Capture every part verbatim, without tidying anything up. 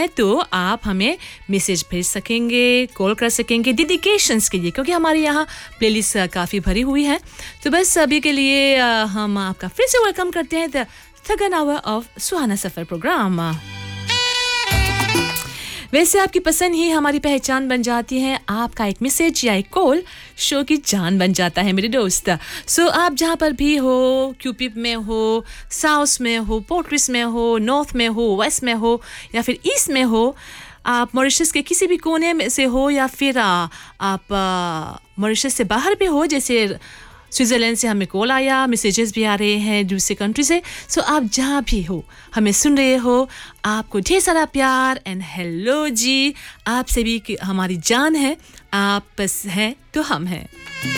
हैं तो आप हमें मैसेज भेज सकेंगे, कॉल कर सकेंगे डेडिकेशंस के लिए, क्योंकि हमारे यहाँ प्लेलिस्ट काफ़ी भरी हुई है। तो बस अभी के लिए हम आपका फिर से वेलकम करते हैं द second hour of Suhana suffer programme. वैसे आपकी पसंद ही हमारी पहचान बन जाती है, आपका एक मैसेज या एक कॉल शो की जान बन जाता है मेरे दोस्त। सो so, आप जहाँ पर भी हो, क्यूपिप में हो, साउथ में हो, पोर्ट्रिस में हो, नॉर्थ में हो, वेस्ट में हो या फिर ईस्ट में हो, आप मॉरिशस के किसी भी कोने में से हो या फिर आप मॉरिशस से बाहर भी हो, जैसे स्विट्ज़रलैंड से हमें कॉल आया, मैसेजेस भी आ रहे हैं दूसरे कंट्री से। सो so, आप जहाँ भी हो हमें सुन रहे हो, आपको ढेर सारा प्यार एंड हेलो जी। आपसे भी कि हमारी जान है, आप बस हैं तो हम हैं।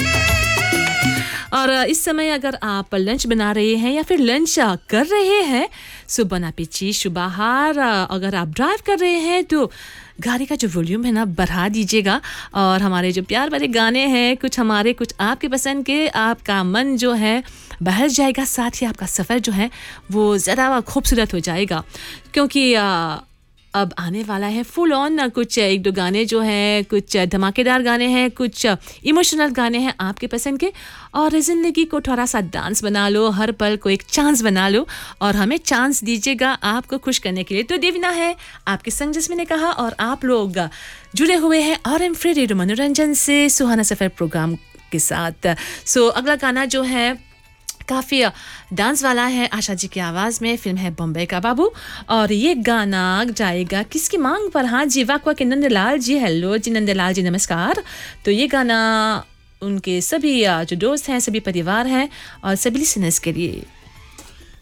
और इस समय अगर आप लंच बना रहे हैं या फिर लंच कर रहे हैं, सो बन एपेटी, शुभ आहार। अगर आप ड्राइव कर रहे हैं तो गाड़ी का जो वॉल्यूम है ना बढ़ा दीजिएगा, और हमारे जो प्यार भरे गाने हैं, कुछ हमारे कुछ आपके पसंद के, आपका मन जो है बहल जाएगा, साथ ही आपका सफ़र जो है वो ज़्यादा खूबसूरत हो जाएगा। क्योंकि आ, अब आने वाला है फुल ऑन कुछ एक दो गाने जो हैं, कुछ धमाकेदार गाने हैं, कुछ इमोशनल गाने हैं आपके पसंद के। और ज़िंदगी को थोड़ा सा डांस बना लो, हर पल को एक चांस बना लो और हमें चांस दीजिएगा आपको खुश करने के लिए। तो देवीना है आपके संग, जिसमें ने कहा, और आप लोग जुड़े हुए हैं और एम फ्री रेडियो मनोरंजन से सुहाना सफ़र प्रोग्राम के साथ। सो अगला गाना जो है काफ़ी डांस वाला है, आशा जी की आवाज़ में, फिल्म है बॉम्बे का बाबू। और ये गाना जाएगा किसकी मांग पर? हाँ जी, वाकवा के नंदलाल जी। हेलो जी नंदलाल जी, नमस्कार। तो ये गाना उनके सभी जो दोस्त हैं, सभी परिवार हैं और सभी लिसनर्स के लिए।